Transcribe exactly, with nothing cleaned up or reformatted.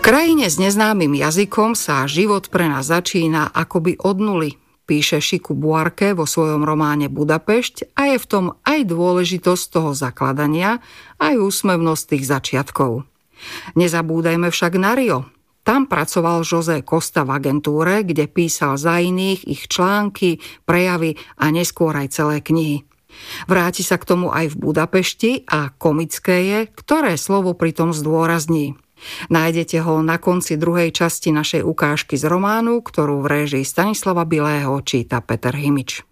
krajine s neznámym jazykom sa život pre nás začína akoby od nuly, píše Chiku Buarque vo svojom románe Budapešť, a je v tom aj dôležitosť toho zakladania, aj úsmevnosť tých začiatkov. Nezabúdajme však na Rio. Tam pracoval José Costa v agentúre, kde písal za iných ich články, prejavy a neskôr aj celé knihy. Vráti sa k tomu aj v Budapešti a komické je, ktoré slovo pritom zdôrazní. Nájdete ho na konci druhej časti našej ukážky z románu, ktorú v réžii Stanislava Bilého číta Peter Himič.